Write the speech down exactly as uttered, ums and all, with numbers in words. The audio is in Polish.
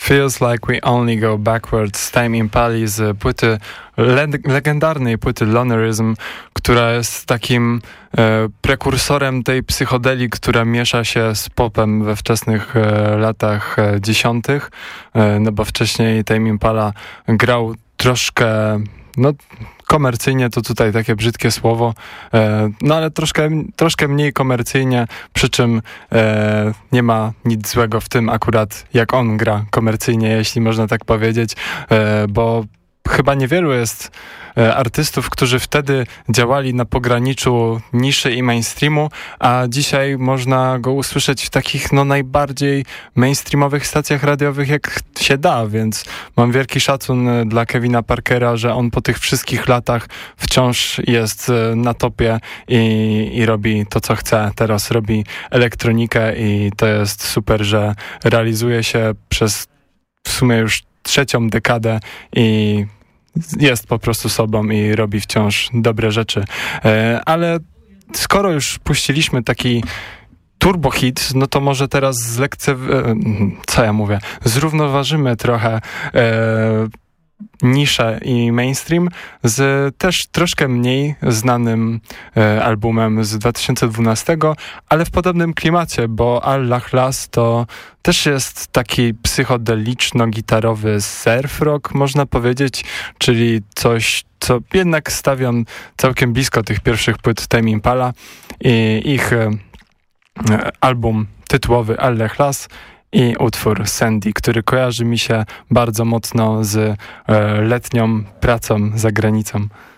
Feels Like We Only Go Backwards, Tame Impali z płyty, le- legendarnej płyty Lonerism, która jest takim e, prekursorem tej psychodelii, która miesza się z popem we wczesnych e, latach e, dziesiątych, e, no bo wcześniej Tame Impala grał troszkę, no komercyjnie to tutaj takie brzydkie słowo, e, no ale troszkę, troszkę mniej komercyjnie, przy czym e, nie ma nic złego w tym akurat, jak on gra komercyjnie, jeśli można tak powiedzieć, e, bo chyba niewielu jest e, artystów, którzy wtedy działali na pograniczu niszy i mainstreamu, a dzisiaj można go usłyszeć w takich no najbardziej mainstreamowych stacjach radiowych jak się da, więc mam wielki szacun dla Kevina Parkera, że on po tych wszystkich latach wciąż jest e, na topie i, i robi to, co chce. Teraz robi elektronikę i to jest super, że realizuje się przez w sumie już trzecią dekadę i jest po prostu sobą i robi wciąż dobre rzeczy. E, ale skoro już puściliśmy taki turbo hit, no to może teraz z lekce... co ja mówię? Zrównoważymy trochę e, niszę i mainstream z też troszkę mniej znanym e, albumem z dwa tysiące dwunastego, ale w podobnym klimacie, bo Al-Ikhlas to też jest taki psychodeliczno-gitarowy surf rock, można powiedzieć, czyli coś, co jednak stawiam całkiem blisko tych pierwszych płyt Tame Impala i ich e, album tytułowy Al-Ikhlas i utwór Sandy, który kojarzy mi się bardzo mocno z e, letnią pracą za granicą.